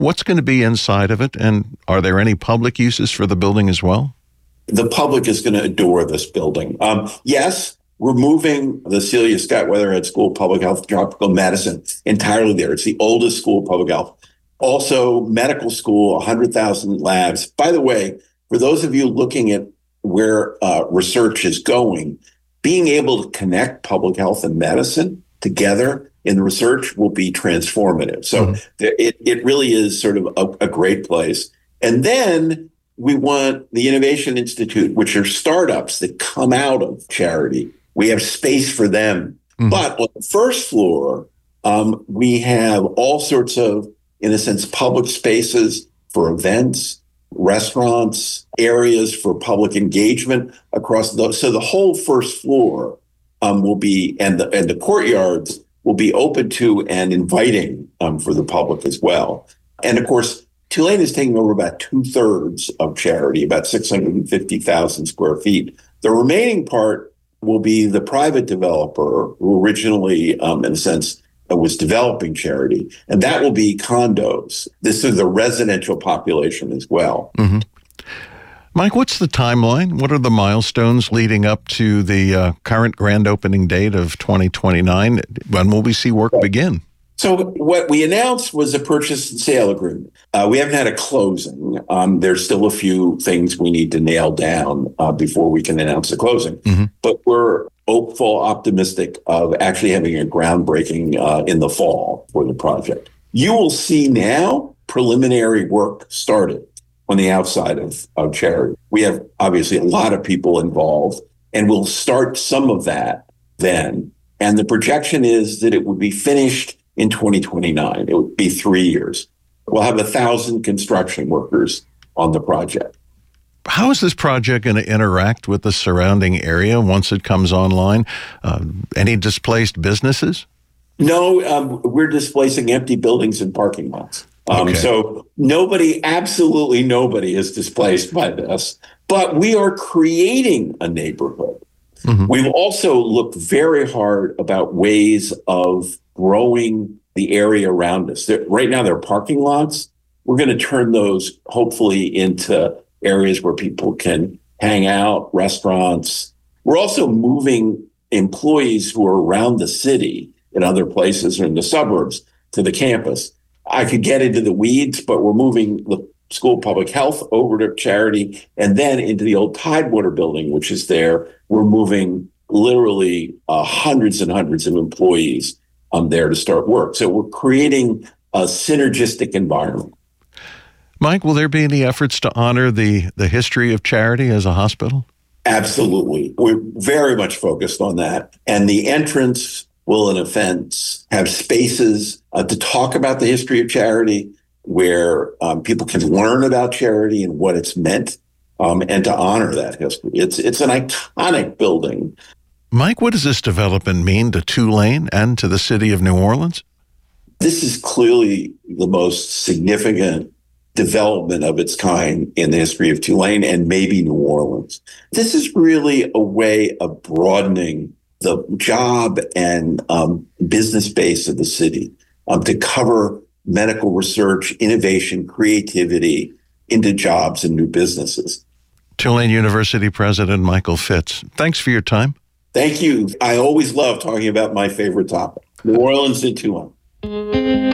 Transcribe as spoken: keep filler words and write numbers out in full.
What's going to be inside of it, and are there any public uses for the building as well? The public is going to adore this building. Um, yes, we're moving the Celia Scott Weatherhead School of Public Health and Tropical Medicine entirely there. It's the oldest school of public health. Also, medical school, one hundred thousand labs. By the way, for those of you looking at where uh, research is going, being able to connect public health and medicine together in the research will be transformative. So mm-hmm. it, it really is sort of a, a great place. And then we want the Innovation Institute, which are startups that come out of Charity. We have space for them. Mm-hmm. But on the first floor, um, we have all sorts of, in a sense, public spaces for events, restaurants, areas for public engagement across those. So the whole first floor um, will be, and the, and the courtyards will be open to and inviting um, for the public as well. And of course, Tulane is taking over about two thirds of Charity, about six hundred fifty thousand square feet. The remaining part will be the private developer who originally, um, in a sense, was developing Charity. And that will be condos. This is the residential population as well. Mm-hmm. Mike, what's the timeline? What are the milestones leading up to the uh, current grand opening date of twenty twenty-nine? When will we see work begin? So what we announced was a purchase and sale agreement. Uh, we haven't had a closing. Um, there's still a few things we need to nail down uh, before we can announce the closing. Mm-hmm. But we're hopeful, optimistic of actually having a groundbreaking uh, in the fall for the project. You will see now preliminary work started on the outside of, of Charity. We have obviously a lot of people involved, and we'll start some of that then. And the projection is that it would be finished in twenty twenty-nine. It would be three years. We'll have a thousand construction workers on the project. How is this project going to interact with the surrounding area once it comes online? Uh, any displaced businesses? No, um, we're displacing empty buildings and parking lots. Um, okay. So nobody, absolutely nobody is displaced by this, but we are creating a neighborhood. Mm-hmm. We've also looked very hard about ways of growing the area around us. There, right now, there are parking lots. We're going to turn those hopefully into areas where people can hang out, restaurants. We're also moving employees who are around the city in other places or in the suburbs to the campus. I could get into the weeds, but we're moving the School of Public Health over to Charity and then into the old Tidewater building, which is there. We're moving literally uh, hundreds and hundreds of employees um, there to start work. So we're creating a synergistic environment. Mike, will there be any efforts to honor the, the history of Charity as a hospital? Absolutely. We're very much focused on that. And the entrance will, in a sense, have spaces uh, to talk about the history of Charity, where um, people can learn about Charity and what it's meant, um, and to honor that history. It's it's an iconic building. Mike, what does this development mean to Tulane and to the city of New Orleans? This is clearly the most significant development of its kind in the history of Tulane and maybe New Orleans. This is really a way of broadening the job and um, business base of the city um, to cover medical research, innovation, creativity into jobs and new businesses. Tulane University President Michael Fitts, thanks for your time. Thank you. I always love talking about my favorite topic, New Orleans and Tulane.